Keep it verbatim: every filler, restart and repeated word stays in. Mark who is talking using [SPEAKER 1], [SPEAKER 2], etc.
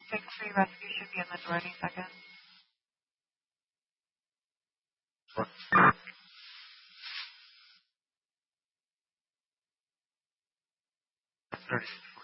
[SPEAKER 1] six three rescue should be in the door any second.
[SPEAKER 2] thirty-six.